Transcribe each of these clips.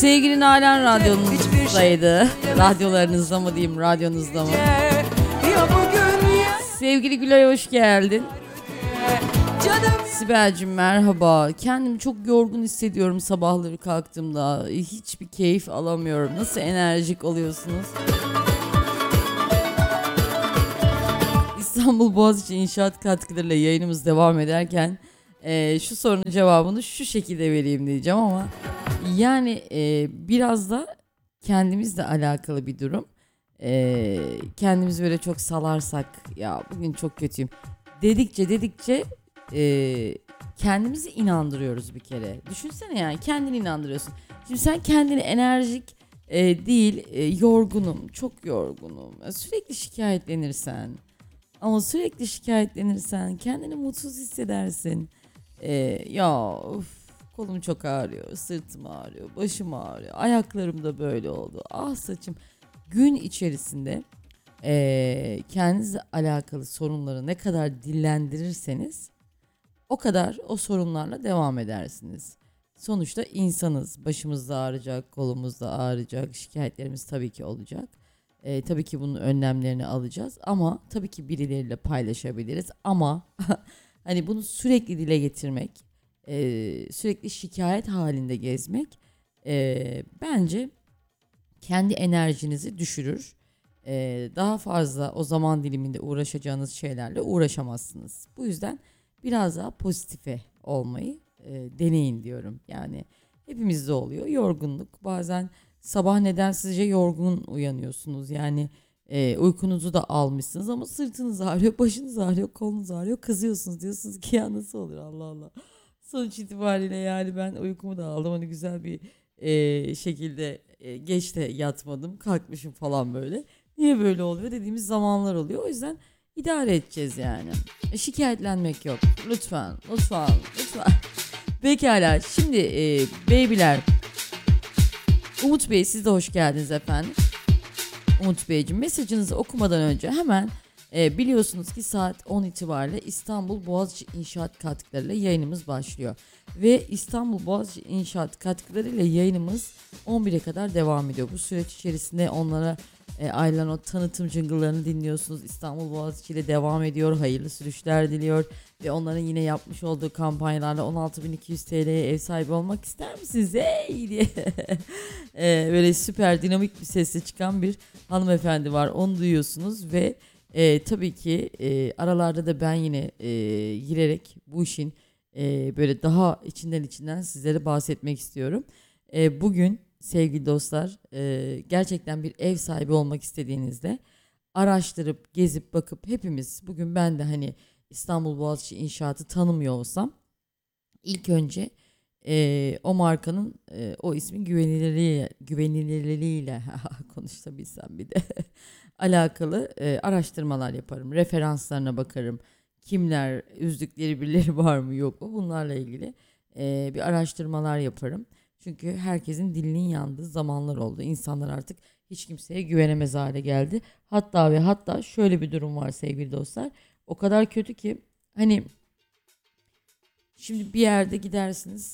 Sevgili Nalan radyonuzdaydı. Radyolarınızda mı diyeyim, radyonuzda mı? Sevgili Gülay hoş geldin. Sibel'cim merhaba. Kendimi çok yorgun hissediyorum sabahları kalktığımda. Hiçbir keyif alamıyorum. Nasıl enerjik oluyorsunuz? İstanbul Boğaziçi İnşaat katkılarıyla yayınımız devam ederken şu sorunun cevabını şu şekilde vereyim diyeceğim ama yani biraz da kendimizle alakalı bir durum. Kendimizi böyle çok salarsak ya bugün çok kötüyüm dedikçe kendimizi inandırıyoruz bir kere. Düşünsene yani kendini inandırıyorsun. Şimdi sen kendini enerjik değil yorgunum, çok yorgunum. Sürekli şikayetlenirsen ama sürekli şikayetlenirsen kendini mutsuz hissedersin. Ya of, kolum çok ağrıyor, sırtım ağrıyor, başım ağrıyor, ayaklarım da böyle oldu. Ah saçım. Gün içerisinde kendinizle alakalı sorunları ne kadar dillendirirseniz o kadar o sorunlarla devam edersiniz. Sonuçta insanız. Başımız da ağrıyacak, kolumuz da ağrıyacak, şikayetlerimiz tabii ki olacak. Tabii ki bunun önlemlerini alacağız ama tabii ki birileriyle paylaşabiliriz ama hani bunu sürekli dile getirmek, sürekli şikayet halinde gezmek bence kendi enerjinizi düşürür. Daha fazla o zaman diliminde uğraşacağınız şeylerle uğraşamazsınız. Bu yüzden biraz daha pozitife olmayı deneyin diyorum. Yani hepimizde oluyor yorgunluk. Bazen sabah nedensizce yorgun uyanıyorsunuz. Yani uykunuzu da almışsınız ama sırtınız ağrıyor, başınız ağrıyor, kolunuz ağrıyor. Kızıyorsunuz, diyorsunuz ki ya nasıl olur Allah Allah. Sonuç itibariyle yani ben uykumu da aldım. Hani güzel bir şekilde geç de yatmadım. Kalkmışım falan böyle. Niye böyle oluyor dediğimiz zamanlar oluyor. O yüzden idare edeceğiz yani. Şikayetlenmek yok. Lütfen, lütfen, lütfen. Pekala. Şimdi beybiler. Umut Bey siz de hoş geldiniz efendim. Umut Beyciğim mesajınızı okumadan önce hemen biliyorsunuz ki saat 10 itibariyle İstanbul Boğaziçi İnşaat katkılarıyla yayınımız başlıyor. Ve İstanbul Boğaziçi İnşaat katkılarıyla yayınımız 11'e kadar devam ediyor. Bu süreç içerisinde onlara ayrılan o tanıtım jingle'larını dinliyorsunuz. İstanbul Boğaziçi ile devam ediyor. Hayırlı sürüşler diliyor. Ve onların yine yapmış olduğu kampanyalarla 16.200 TL'ye ev sahibi olmak ister misiniz? Hey diye böyle süper dinamik bir sesle çıkan bir hanımefendi var. Onu duyuyorsunuz ve tabii ki aralarda da ben yine girerek bu işin böyle daha içinden sizlere bahsetmek istiyorum. Bugün sevgili dostlar gerçekten bir ev sahibi olmak istediğinizde araştırıp gezip bakıp hepimiz bugün ben de hani İstanbul Boğaziçi İnşaat'ı tanımıyor olsam ilk önce o markanın o ismin güvenilirliğiyle konuşabilsem bir de alakalı araştırmalar yaparım. Referanslarına bakarım. Kimler, üzdükleri birileri var mı yok mu bunlarla ilgili bir araştırmalar yaparım. Çünkü herkesin dilinin yandığı zamanlar oldu. İnsanlar artık hiç kimseye güvenemez hale geldi. Hatta ve hatta şöyle bir durum var sevgili dostlar. O kadar kötü ki hani şimdi bir yerde gidersiniz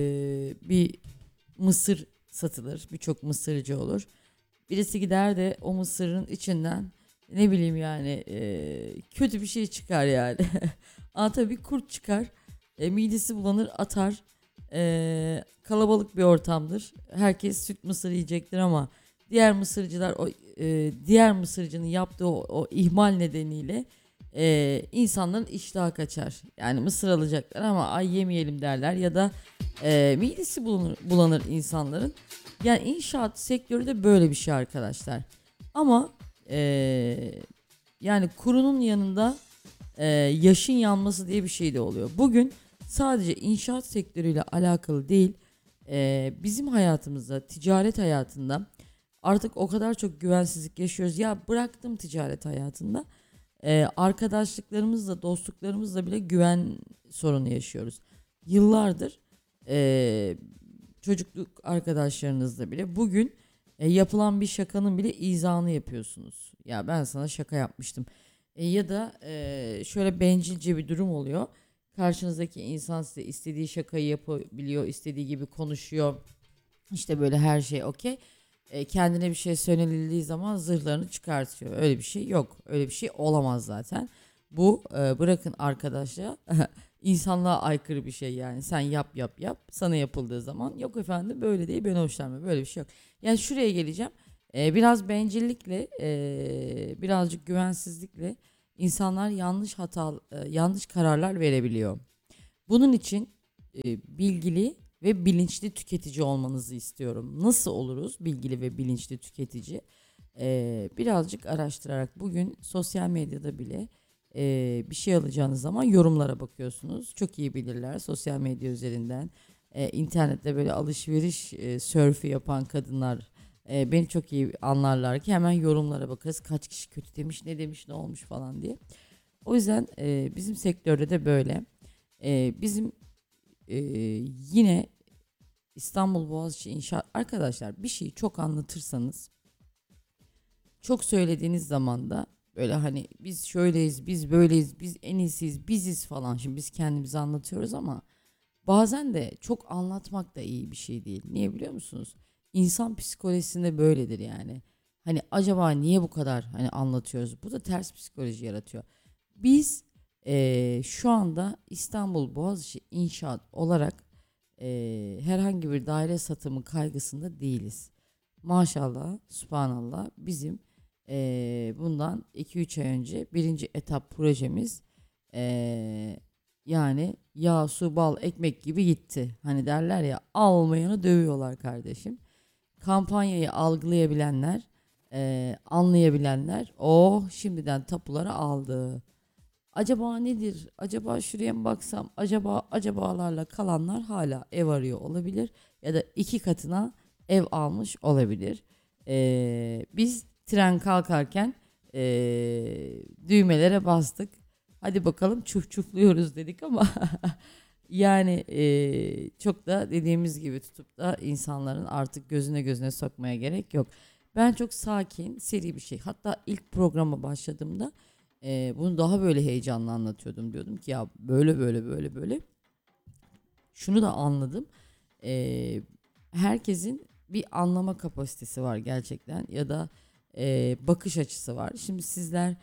bir mısır satılır. Birçok mısırcı olur. Birisi gider de o mısırın içinden ne bileyim yani kötü bir şey çıkar yani. Ama tabii bir kurt çıkar. Midesi bulanır atar. Kalabalık bir ortamdır. Herkes süt mısır yiyecektir ama diğer mısırcılar diğer mısırcının yaptığı o ihmal nedeniyle insanların iştahı kaçar. Yani mısır alacaklar ama ay yemeyelim derler ya da midesi bulanır insanların. Yani inşaat sektörü de böyle bir şey arkadaşlar. Ama yani kurunun yanında yaşın yanması diye bir şey de oluyor. Bugün sadece inşaat sektörüyle alakalı değil, bizim hayatımızda, ticaret hayatında artık o kadar çok güvensizlik yaşıyoruz. Ya bıraktım ticaret hayatında. Arkadaşlıklarımızla, dostluklarımızla bile güven sorunu yaşıyoruz. Yıllardır çocukluk arkadaşlarınızla bile bugün yapılan bir şakanın bile izahını yapıyorsunuz. Ya ben sana şaka yapmıştım. Ya da şöyle bencilce bir durum oluyor. Karşınızdaki insan size istediği şakayı yapabiliyor, istediği gibi konuşuyor. İşte böyle her şey okey. Kendine bir şey söylenildiği zaman zırhlarını çıkartıyor. Öyle bir şey yok. Öyle bir şey olamaz zaten. Bu bırakın arkadaşlar insanlığa aykırı bir şey yani. Sen yap yap yap. Sana yapıldığı zaman yok efendim böyle değil, ben hoşlanmıyorum. Böyle bir şey yok. Yani şuraya geleceğim. Biraz bencillikle, birazcık güvensizlikle insanlar yanlış kararlar verebiliyor. Bunun için bilgili ve bilinçli tüketici olmanızı istiyorum. Nasıl oluruz bilgili ve bilinçli tüketici? Birazcık araştırarak bugün sosyal medyada bile bir şey alacağınız zaman yorumlara bakıyorsunuz. Çok iyi bilirler sosyal medya üzerinden. İnternette böyle alışveriş sörfü yapan kadınlar beni çok iyi anlarlar ki hemen yorumlara bakarız. Kaç kişi kötü demiş, ne demiş, ne olmuş falan diye. O yüzden bizim sektörde de böyle. Bizim ee, yine İstanbul Boğaziçi İnşaat arkadaşlar bir şeyi çok anlatırsanız çok söylediğiniz zaman da böyle hani biz şöyleyiz, biz böyleyiz, biz en iyisiyiz, biziz falan. Şimdi biz kendimizi anlatıyoruz ama bazen de çok anlatmak da iyi bir şey değil. Niye biliyor musunuz? İnsan psikolojisinde böyledir yani. Hani acaba niye bu kadar hani anlatıyoruz? Bu da ters psikoloji yaratıyor. Biz şu anda İstanbul Boğaziçi İnşaat olarak herhangi bir daire satımı kaygısında değiliz. Maşallah, subhanallah bizim bundan 2-3 ay önce birinci etap projemiz eee, yani yağ, su, bal, ekmek gibi gitti. Hani derler ya almayanı dövüyorlar kardeşim. Kampanyayı algılayabilenler, anlayabilenler şimdiden tapuları aldı. Acaba nedir? Acaba şuraya mı baksam? Acabalarla kalanlar hala ev arıyor olabilir ya da iki katına ev almış olabilir. Biz tren kalkarken düğmelere bastık. Hadi bakalım çuf çufluyoruz dedik ama yani çok da dediğimiz gibi tutup da insanların artık gözüne gözüne sokmaya gerek yok. Ben çok sakin, seri bir şey. Hatta ilk programa başladığımda bunu daha böyle heyecanlı anlatıyordum. Diyordum ki ya böyle böyle böyle böyle. Şunu da anladım. Herkesin bir anlama kapasitesi var gerçekten ya da bakış açısı var. Şimdi sizler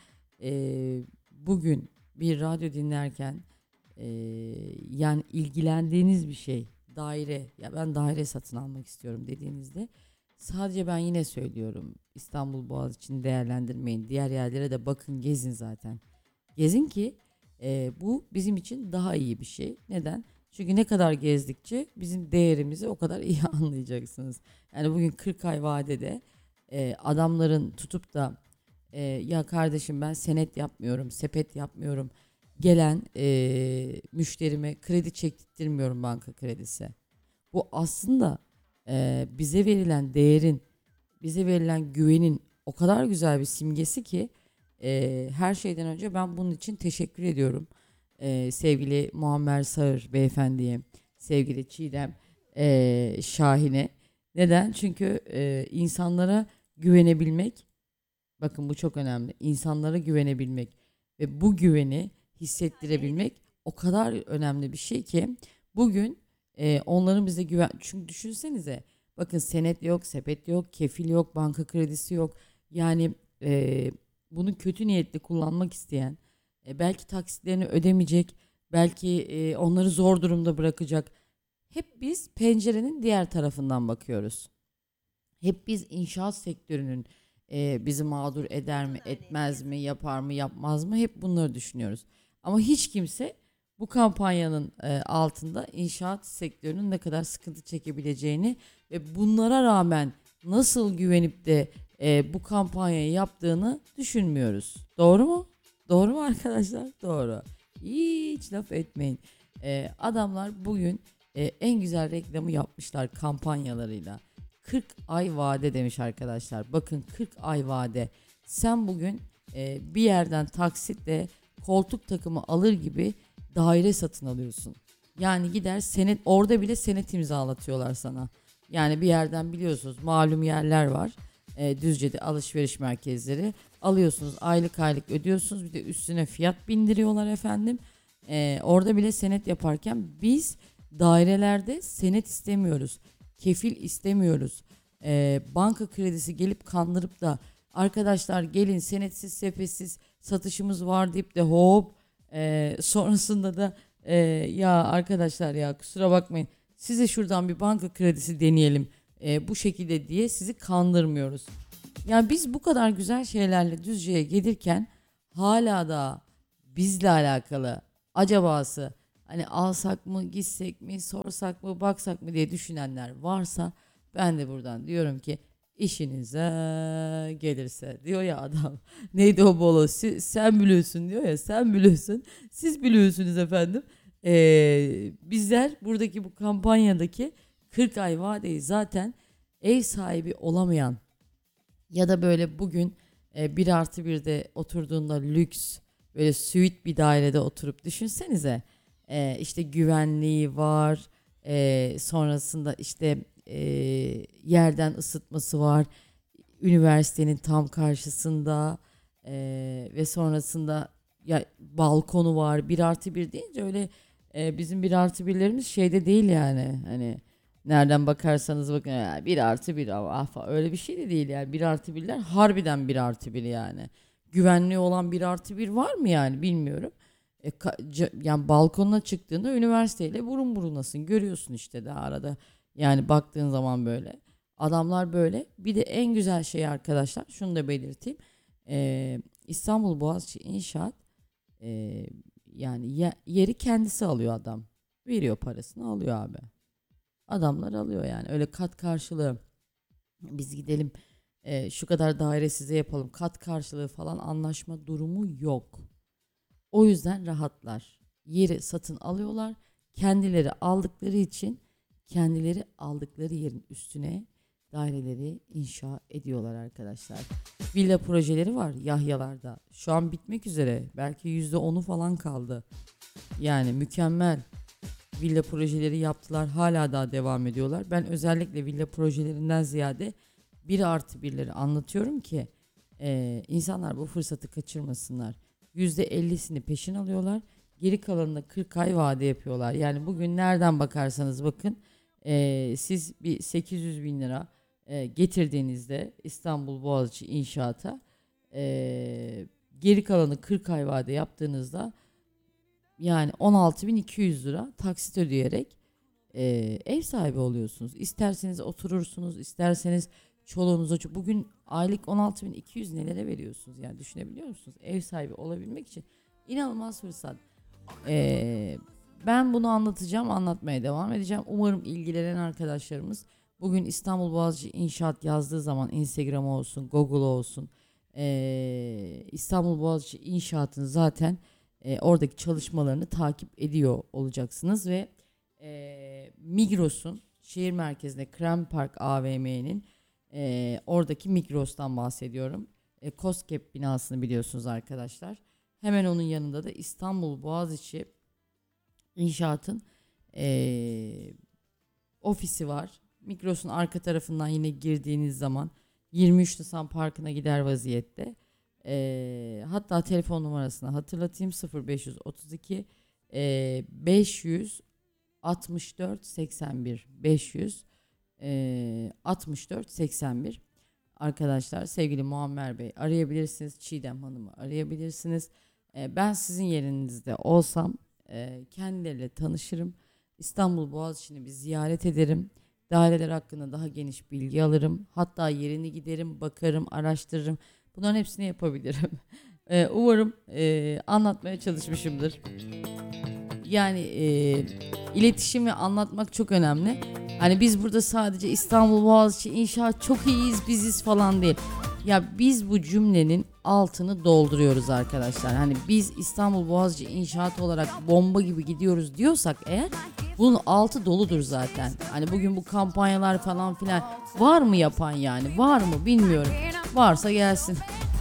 bugün bir radyo dinlerken e, yani ilgilendiğiniz bir şey daire ya ben daire satın almak istiyorum dediğinizde sadece ben yine söylüyorum İstanbul Boğaziçi'ni değerlendirmeyin. Diğer yerlere de bakın gezin zaten. Gezin ki bu bizim için daha iyi bir şey. Neden? Çünkü ne kadar gezdikçe bizim değerimizi o kadar iyi anlayacaksınız. Yani bugün 40 ay vadede adamların tutup da ya kardeşim ben senet yapmıyorum, sepet yapmıyorum. Gelen müşterime kredi çektirmiyorum banka kredisi. Bu aslında bize verilen değerin, bize verilen güvenin o kadar güzel bir simgesi ki her şeyden önce ben bunun için teşekkür ediyorum. Sevgili Muammer Sağır beyefendiye, sevgili Çiğdem Şahin'e. Neden? Çünkü insanlara güvenebilmek, bakın bu çok önemli. İnsanlara güvenebilmek ve bu güveni hissettirebilmek o kadar önemli bir şey ki bugün onların bize güven... Çünkü düşünsenize bakın senet yok, sepet yok, kefil yok, banka kredisi yok. Yani bunu kötü niyetli kullanmak isteyen, belki taksitlerini ödemeyecek, belki onları zor durumda bırakacak. Hep biz pencerenin diğer tarafından bakıyoruz. Hep biz inşaat sektörünün bizi mağdur eder mi, etmez mi, yapar mı, yapmaz mı hep bunları düşünüyoruz. Ama hiç kimse bu kampanyanın altında inşaat sektörünün ne kadar sıkıntı çekebileceğini ve bunlara rağmen nasıl güvenip de bu kampanyayı yaptığını düşünmüyoruz. Doğru mu? Doğru mu arkadaşlar? Doğru. Hiç laf etmeyin. Adamlar bugün en güzel reklamı yapmışlar kampanyalarıyla. 40 ay vade demiş arkadaşlar. Bakın 40 ay vade. Sen bugün bir yerden taksitle koltuk takımı alır gibi daire satın alıyorsun. Yani gider senet orada bile senet imzalatıyorlar sana. Yani bir yerden biliyorsunuz malum yerler var. Düzce'de alışveriş merkezleri alıyorsunuz aylık aylık ödüyorsunuz bir de üstüne fiyat bindiriyorlar efendim. Orada bile senet yaparken biz dairelerde senet istemiyoruz. kefil istemiyoruz. Banka kredisi gelip kandırıp da arkadaşlar gelin senetsiz sepetsiz satışımız var deyip de hop sonrasında da ya arkadaşlar ya kusura bakmayın size şuradan bir banka kredisi deneyelim bu şekilde diye sizi kandırmıyoruz. Yani biz bu kadar güzel şeylerle Düzce'ye gelirken hala da bizle alakalı acabası hani alsak mı gitsek mi sorsak mı baksak mı diye düşünenler varsa ben de buradan diyorum ki işinize gelirse diyor ya adam. Neydi o bolo? Sen biliyorsun diyor ya sen biliyorsun. Siz biliyorsunuz efendim. Bizler buradaki bu kampanyadaki 40 ay vadeyi zaten ev sahibi olamayan ya da böyle bugün 1+1'de oturduğunda lüks böyle suite bir dairede oturup düşünsenize. İşte güvenliği var, sonrasında işte yerden ısıtması var, üniversitenin tam karşısında ve sonrasında ya balkonu var. 1+1 deyince öyle bizim 1+1'lerimiz şeyde değil yani hani nereden bakarsanız bakın ya 1+1 öyle bir şey de değil yani 1+1'ler harbiden 1+1 yani. Güvenliği olan 1+1 var mı yani bilmiyorum. Yani balkonuna çıktığında üniversiteyle burun burunasın görüyorsun işte daha arada yani baktığın zaman böyle adamlar böyle bir de en güzel şey arkadaşlar şunu da belirteyim. İstanbul Boğaziçi İnşaat yani yeri kendisi alıyor adam veriyor parasını alıyor abi adamlar alıyor yani öyle kat karşılığı biz gidelim şu kadar daire size yapalım kat karşılığı falan anlaşma durumu yok. O yüzden rahatlar. Yeri satın alıyorlar. Kendileri aldıkları için kendileri aldıkları yerin üstüne daireleri inşa ediyorlar arkadaşlar. Villa projeleri var Yahyalarda. Şu an bitmek üzere. Belki %10'u falan kaldı. Yani mükemmel villa projeleri yaptılar. Hala daha devam ediyorlar. Ben özellikle villa projelerinden ziyade 1+1'leri anlatıyorum ki insanlar bu fırsatı kaçırmasınlar. %50'sini peşin alıyorlar. Geri kalanını 40 ay vade yapıyorlar. Yani bugün nereden bakarsanız bakın siz bir 800 bin lira getirdiğinizde İstanbul Boğaziçi İnşaat'a geri kalanı 40 ay vade yaptığınızda yani 16.200 lira taksit ödeyerek ev sahibi oluyorsunuz. İsterseniz oturursunuz, isterseniz çoluğunuza bugün aylık 16.200 nelere veriyorsunuz yani düşünebiliyor musunuz? Ev sahibi olabilmek için inanılmaz fırsat. Ben bunu anlatacağım, anlatmaya devam edeceğim. Umarım ilgilenen arkadaşlarımız bugün İstanbul Boğaziçi İnşaat yazdığı zaman Instagram olsun, Google olsun İstanbul Boğaziçi İnşaat'ın zaten oradaki çalışmalarını takip ediyor olacaksınız ve Migros'un şehir merkezinde Krem Park AVM'nin oradaki Migros'tan bahsediyorum. COSGAP binasını biliyorsunuz arkadaşlar. Hemen onun yanında da İstanbul Boğaziçi İnşaat'ın ofisi var. Migros'un arka tarafından yine girdiğiniz zaman 23 Nisan Parkı'na gider vaziyette. Hatta telefon numarasını hatırlatayım 0532 564 81 564 81 arkadaşlar sevgili Muammer Bey arayabilirsiniz, Çiğdem Hanım'ı arayabilirsiniz. Ben sizin yerinizde olsam kendileriyle tanışırım. İstanbul Boğaziçi'ni bir ziyaret ederim. Daireler hakkında daha geniş bilgi alırım. Hatta yerini giderim, bakarım, araştırırım. Bunların hepsini yapabilirim. Umarım anlatmaya çalışmışımdır. Yani iletişim ve anlatmak çok önemli. Hani biz burada sadece İstanbul Boğaziçi İnşaat çok iyiyiz biziz falan değil. Ya biz bu cümlenin altını dolduruyoruz arkadaşlar. Hani biz İstanbul Boğaziçi İnşaat olarak bomba gibi gidiyoruz diyorsak eğer bunun altı doludur zaten. Hani bugün bu kampanyalar falan filan var mı yapan yani? Var mı bilmiyorum. Varsa gelsin.